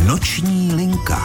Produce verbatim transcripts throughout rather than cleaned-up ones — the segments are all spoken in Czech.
Noční linka.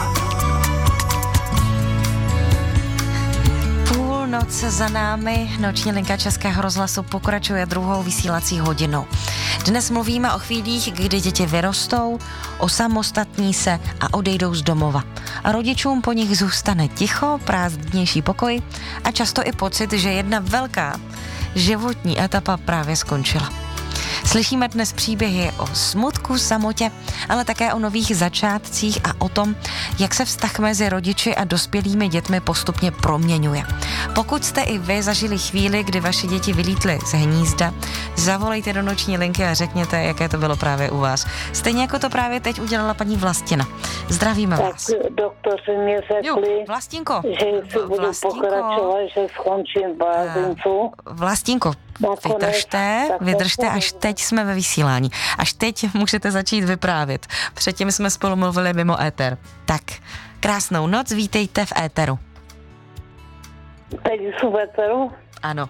Půlnoc za námi, noční linka Českého rozhlasu pokračuje druhou vysílací hodinou. Dnes mluvíme o chvílích, kdy děti vyrostou, osamostatní se a odejdou z domova. A rodičům po nich zůstane ticho, prázdnější pokoj a často i pocit, že jedna velká životní etapa právě skončila. Slyšíme dnes příběhy o smutku, samotě, ale také o nových začátcích a o tom, jak se vztah mezi rodiči a dospělými dětmi postupně proměňuje. Pokud jste i vy zažili chvíli, kdy vaše děti vylítly z hnízda, zavolejte do noční linky a řekněte, jaké to bylo právě u vás. Stejně jako to právě teď udělala paní Vlastina. Zdravíme tak vás. Doktoři mě řekli, jo, Vlastinko, že si budu Vlastinko, pokračovat, že skončím v blázincu. Vlastinko, vydržte, vydržte, až teď jsme ve vysílání. Až teď můžete začít vyprávět. Předtím jsme spolu mluvili mimo éter. Tak, krásnou noc, vítejte v éteru. Teď jsou v éteru? Ano.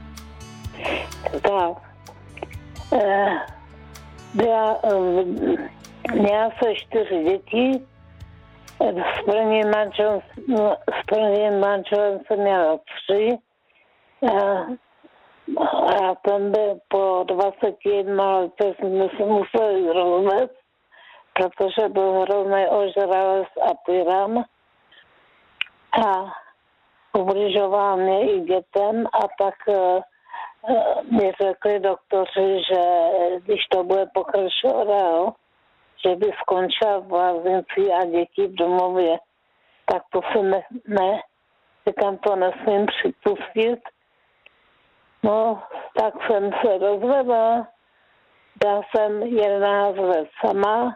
Tak. Eh, já, eh, měla se čtyři děti. S prvním manželem, s prvním manželem jsem měla tři. Eh, A ten byl po dvaceti jedné letech jsme se museli rozvést, protože byl hrozný ožralec a tyran. A ubližoval mě i dětem a tak uh, mi řekli doktoři, že když to bude pokračovat dál, že by skončila v lázinci a děti v domově. Tak to se ne, ne, říkám, to nesmím připustit. No, tak jsem se rozvedla, byla jsem jedenáct let sama,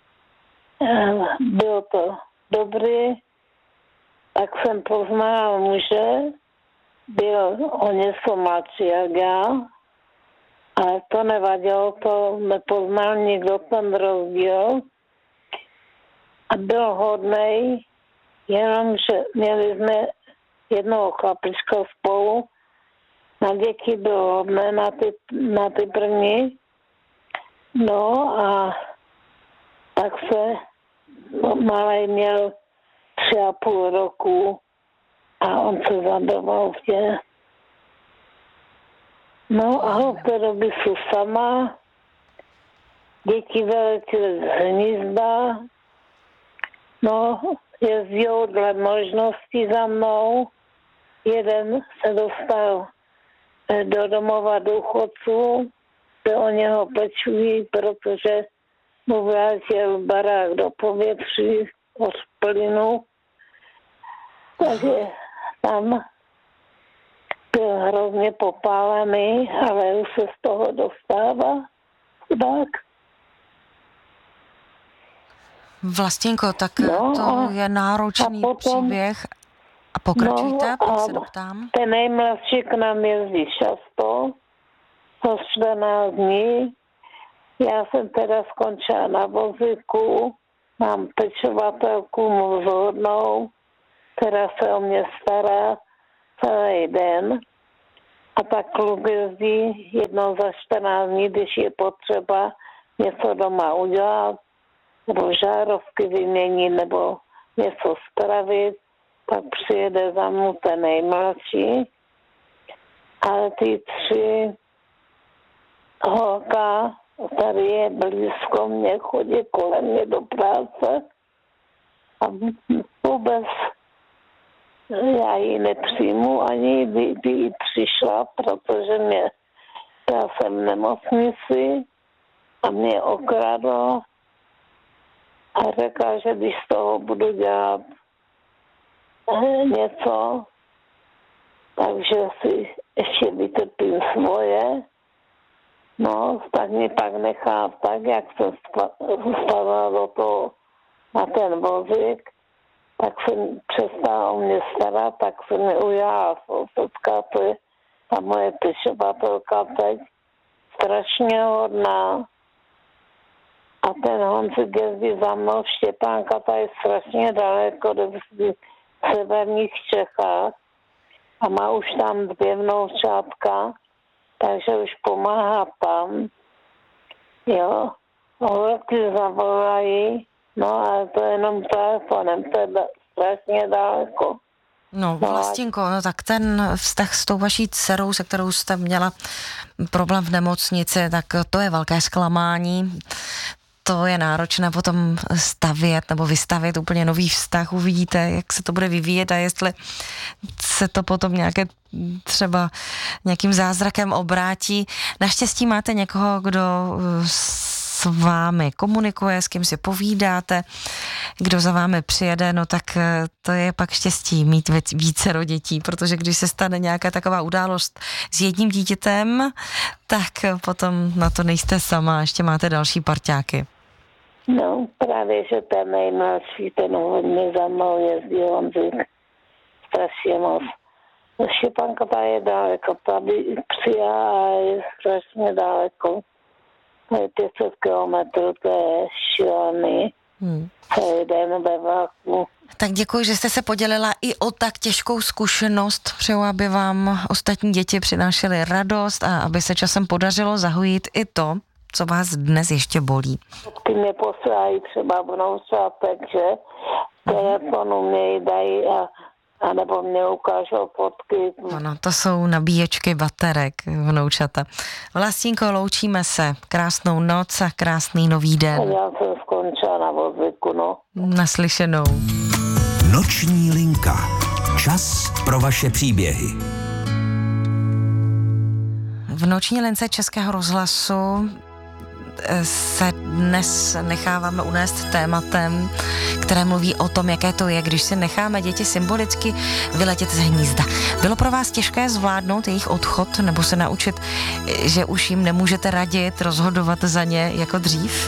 bylo to dobrý, tak jsem poznala muže, byl o něco mladší jak já, ale to nevadilo, to nepoznal nikdo ten rozdíl a byl hodnej, jenomže měli jsme jednoho chlapička spolu. Na děti bylo hodné, na ty, na ty první. No a tak se no, malej měl tři a půl roku a on se zadoval v tě. No a od té doby jsou sama. Děti vyletěly z hnízda. No, jezdí dle možností za mnou. Jeden se dostal do domova důchodců, se o něho pečují, protože mu vrátil barák do povětří od plynu. Takže tam byl hrozně popálený, ale už se z toho dostává. Tak. Vlastinko, tak no, to je náročný potom, příběh. A pokračujte, no, pak se doptám. Ten nejmladší k nám jezdí často, po čtrnáct dní. Já jsem teda skončila na vozíku, mám pečovatelku mozhodnou, která se o mě stará celý den. A tak kluk jezdí jednou za čtrnáct dní, když je potřeba něco doma udělat, nebo žárovky vyměnit, nebo něco spravit. Tak přijede za mnou ten nejmladší, ale ty tři holka, tady je blízko mě, chodí kolem mě do práce a vůbec já ji nepřijmu, ani by, by jí přišla, protože mě, já jsem v nemocnici a mě okradl a řekla, že když z toho budu dělat něco, takže si ještě vytrpím svoje. No, tak mi pak nechá tak, jak jsem spadla do toho na ten vozík, tak jsem přestala o mě starat, tak se mi ujala sousedka, to je ta moje pečovatelka teď, strašně hodná. A ten Honzik jezdí za mnou, Štěpánka, ta je strašně daleko, do severních Čechách a má už tam dvě vnoučátka, takže už pomáhá tam. Jo, holky zavolají No ale to je jenom telefonem, to je strašně daleko. No, Vlastinko, no tak ten vztah s tou vaší dcerou, se kterou jste měla problém v nemocnici, tak to je velké zklamání. To je náročné potom stavět nebo vystavět úplně nový vztah. Uvidíte, jak se to bude vyvíjet a jestli se to potom nějaké třeba nějakým zázrakem obrátí. Naštěstí máte někoho, kdo s vámi komunikuje, s kým si povídáte, kdo za vámi přijede, no tak to je pak štěstí mít vícero dětí, protože když se stane nějaká taková událost s jedním dítětem, tak potom na to nejste sama, ještě máte další parťáky. No, právě, že ten nejmladší, ten hodně za mnou jezdí, on řík, strašně moc. Štěpánka ta je daleko, tady přijá a je strašně daleko. To je pět set kilometrů, to je šílený. Hmm. Celý den ve vlaku. Tak děkuji, že jste se podělila i o tak těžkou zkušenost. Přeju, aby vám ostatní děti přinášely radost a aby se časem podařilo zahojit i to, co vás dnes ještě bolí. Ty mě posílají třeba vnoučátek, že telefonu mě ji dají a, a nebo mě ukážou fotky. Ano, to jsou nabíječky baterek, vnoučata. Vlastínko, loučíme se. Krásnou noc a krásný nový den. Já jsem skončila na vozíku, no. Naslyšenou. Noční linka. Čas pro vaše příběhy. V noční lince Českého rozhlasu se dnes necháváme unést tématem, které mluví o tom, jaké to je, když si necháme děti symbolicky vyletět z hnízda. Bylo pro vás těžké zvládnout jejich odchod nebo se naučit, že už jim nemůžete radit, rozhodovat za ně jako dřív?